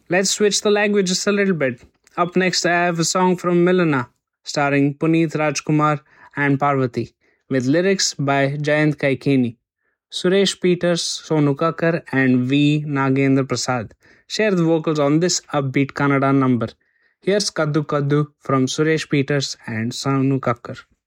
Let's switch the languages a little bit. Up next, I have a song from Milana, starring Puneet Rajkumar and Parvati, with lyrics by Jayant Kaikini. Suresh Peters, Sonu Kakkar, and V. Nagendra Prasad share the vocals on this upbeat Kannada number. Here's Kaddu Kaddu from Suresh Peters and Sonu Kakkar.